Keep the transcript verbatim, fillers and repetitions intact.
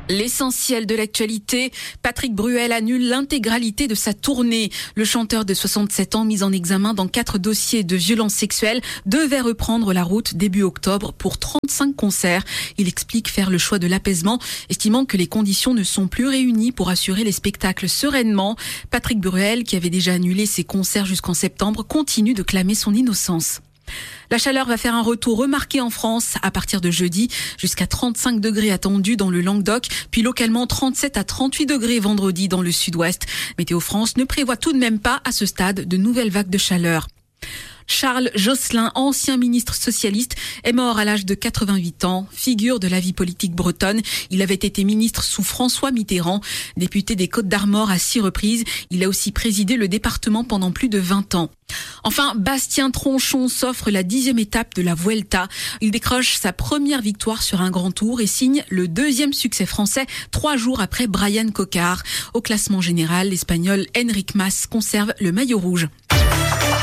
L'essentiel de l'actualité, Patrick Bruel annule l'intégralité de sa tournée. Le chanteur de soixante-sept ans, mis en examen dans quatre dossiers de violences sexuelles, devait reprendre la route début octobre pour trente-cinq concerts. Il explique faire le choix de l'apaisement, estimant que les conditions ne sont plus réunies pour assurer les spectacles sereinement. Patrick Bruel, qui avait déjà annulé ses concerts jusqu'en septembre, continue de clamer son innocence. La chaleur va faire un retour remarqué en France à partir de jeudi, jusqu'à trente-cinq degrés attendus dans le Languedoc, puis localement trente-sept à trente-huit degrés vendredi dans le sud-ouest. Météo France ne prévoit tout de même pas à ce stade de nouvelles vagues de chaleur. Charles Jocelyn, ancien ministre socialiste, est mort à l'âge de quatre-vingt-huit ans, figure de la vie politique bretonne. Il avait été ministre sous François Mitterrand, député des Côtes-d'Armor à six reprises. Il a aussi présidé le département pendant plus de vingt ans. Enfin, Bastien Tronchon s'offre la dixième étape de la Vuelta. Il décroche sa première victoire sur un grand tour et signe le deuxième succès français trois jours après Brian Cocard. Au classement général, l'Espagnol Enric Mas conserve le maillot rouge.